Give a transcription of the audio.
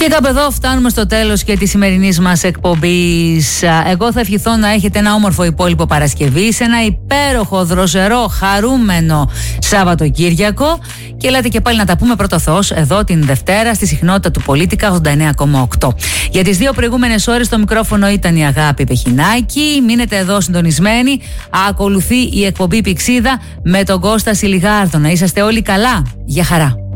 Και κάπου εδώ φτάνουμε στο τέλος και της σημερινής μας εκπομπής. Εγώ θα ευχηθώ να έχετε ένα όμορφο υπόλοιπο Παρασκευής, ένα υπέροχο, δροσερό, χαρούμενο Σαββατοκύριακο. Και ελάτε και πάλι να τα πούμε πρώτο Θεός εδώ την Δευτέρα στη συχνότητα του Πολίτικα 89,8. Για τις δύο προηγούμενες ώρες το μικρόφωνο ήταν η Αγάπη Πεχινάκη. Μείνετε εδώ συντονισμένοι. Ακολουθεί η εκπομπή Πηξίδα με τον Κώστα Σιλιγάρδο. Να είσαστε όλοι καλά. Γεια χαρά.